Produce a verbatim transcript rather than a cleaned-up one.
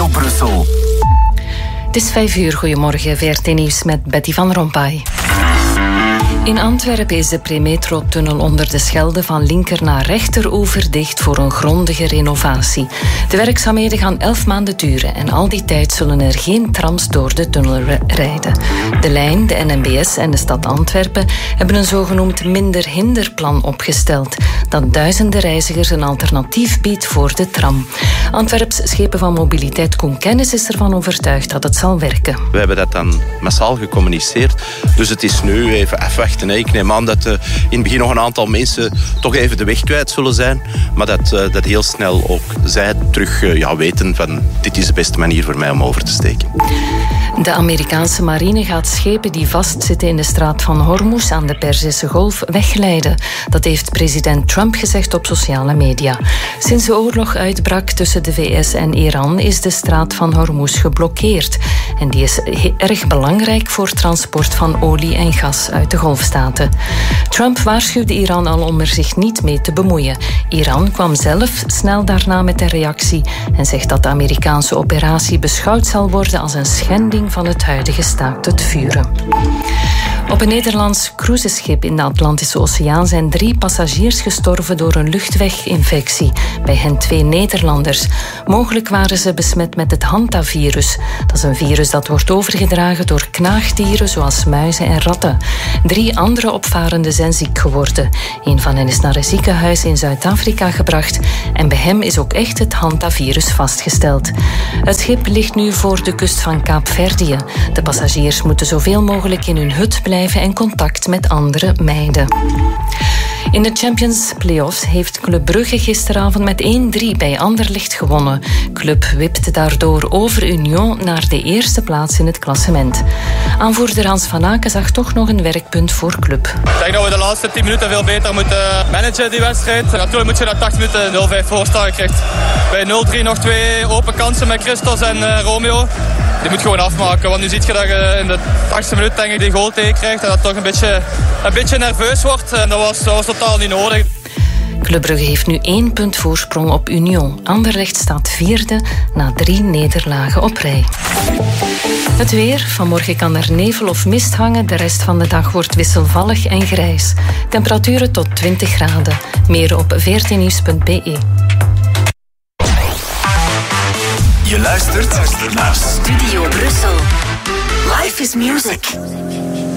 Brussel. Het is vijf uur, goedemorgen, V R T Nieuws met Betty van Rompuy. In Antwerpen is de premetro-tunnel onder de Schelde van linker naar rechteroever dicht voor een grondige renovatie. De werkzaamheden gaan elf maanden duren en al die tijd zullen er geen trams door de tunnel rijden. De lijn, de N M B S en de stad Antwerpen hebben een zogenoemd minder-hinderplan opgesteld dat duizenden reizigers een alternatief biedt voor de tram. Antwerps schepen van mobiliteit Koen Kennis is ervan overtuigd dat het zal werken. We hebben dat dan massaal gecommuniceerd, dus het is nu even afwachten. Ik neem aan dat uh, in het begin nog een aantal mensen toch even de weg kwijt zullen zijn, maar dat, uh, dat heel snel ook zij terug uh, ja, weten van dit is de beste manier voor mij om over te steken. De Amerikaanse marine gaat schepen die vastzitten in de straat van Hormuz aan de Perzische Golf wegleiden. Dat heeft president Trump gezegd op sociale media. Sinds de oorlog uitbrak tussen de V S en Iran is de straat van Hormuz geblokkeerd. En die is erg belangrijk voor transport van olie en gas uit de Golfstaten. Trump waarschuwde Iran al om er zich niet mee te bemoeien. Iran kwam zelf snel daarna met een reactie en zegt dat de Amerikaanse operatie beschouwd zal worden als een schending van het huidige staakt het vuren. Op een Nederlands cruiseschip in de Atlantische Oceaan zijn drie passagiers gestorven door een luchtweginfectie. Bij hen twee Nederlanders. Mogelijk waren ze besmet met het hantavirus. Dat is een virus dat wordt overgedragen door knaagdieren zoals muizen en ratten. Drie andere opvarenden zijn ziek geworden. Een van hen is naar een ziekenhuis in Zuid-Afrika gebracht en bij hem is ook echt het hantavirus vastgesteld. Het schip ligt nu voor de kust van Kaapverdië. De passagiers moeten zoveel mogelijk in hun hut blijven en contact met andere meiden. In de Champions Playoffs heeft Club Brugge gisteravond met één drie bij Anderlecht gewonnen. Club wipte daardoor over Union naar de eerste plaats in het klassement. Aanvoerder Hans van Aken zag toch nog een werkpunt voor Club. Ik denk dat we de laatste tien minuten veel beter moeten managen die wedstrijd. Natuurlijk moet je na tachtig minuten nul vijf voorstaan krijgt. Bij nul drie nog twee open kansen met Christos en uh, Romeo. Die moet gewoon afmaken, want nu zie je dat je in de tachtigste minuut denk ik die goal tegen krijgt en dat toch een beetje, een beetje nerveus wordt. En dat was, dat was totaal niet nodig. Club Brugge heeft nu één punt voorsprong op Union. Anderlecht staat vierde na drie nederlagen op rij. Het weer. Vanmorgen kan er nevel of mist hangen. De rest van de dag wordt wisselvallig en grijs. Temperaturen tot twintig graden. Meer op v r t nieuws punt b e. Je luistert naar Studio Brussel. Life is music.